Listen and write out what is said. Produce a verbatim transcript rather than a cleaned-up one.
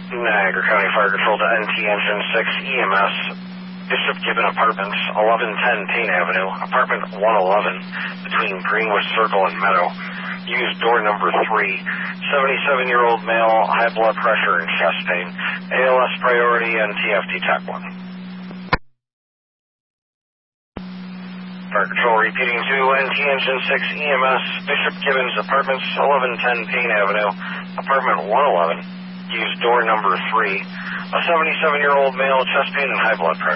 Niagara County Fire Control to N T Engine six E M S, Bishop Gibbon Apartments, eleven ten Payne Avenue, apartment one eleven, between Greenwich Circle and Meadow. Use door number three. seventy-seven-year-old male, high blood pressure and chest pain. A L S priority and T F T Tech one. Fire Control repeating to N T Engine six E M S, Bishop Gibbons Apartments, eleven ten Payne Avenue, apartment one eleven. Use door number three. A seventy-seven-year-old male, chest pain and high blood pressure.